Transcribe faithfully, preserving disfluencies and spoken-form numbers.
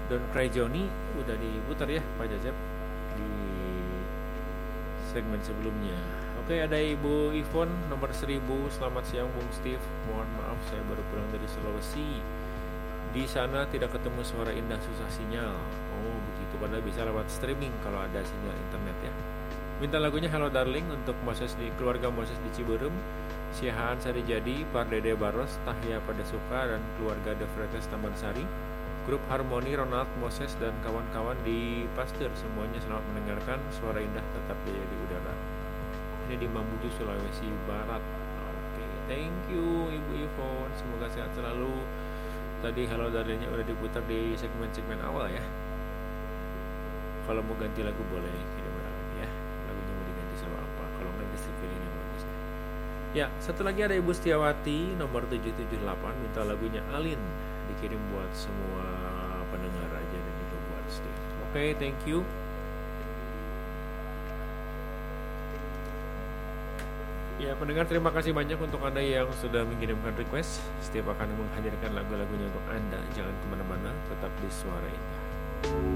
Don't Cry Johnny udah diputar ya Pak Jajab di segmen sebelumnya. Oke, ada Ibu Ivon nomor seribu. Selamat siang Bung Steve. Mohon maaf saya baru pulang dari Sulawesi. Di sana tidak ketemu suara indah, susah sinyal. Oh begitu, padahal bisa lewat streaming kalau ada sinyal internet ya. Minta lagunya Hello Darling untuk Moses di keluarga Moses di Ciberem, Siahaan Sari Jadi, Pardede Baros, Tahya Padasuka dan keluarga The Fretes Taman Sari, grup Harmoni, Ronald, Moses dan kawan-kawan di Pasteur. Semuanya selamat mendengarkan suara indah tetap jaya di udara. Ini di Mamuju, Sulawesi Barat. Oke, thank you Ibu Ivon, semoga sehat selalu. Tadi Hello Darlingnya udah diputar di segmen-segmen awal ya. Kalau mau ganti lagu boleh kirim lagi ya. Lagunya mau diganti sama apa? Kalau nggak di ini bagus. Ya, satu lagi ada Ibu Setiawati nomor tujuh tujuh delapan, minta lagunya Alin, dikirim buat semua pendengar aja dan juga buat Steve. Oke, okay, thank you. Ya, pendengar, terima kasih banyak untuk Anda yang sudah mengirimkan request. Steve akan menghadirkan lagu-lagunya untuk Anda. Jangan kemana-mana, tetap di Suara Indah.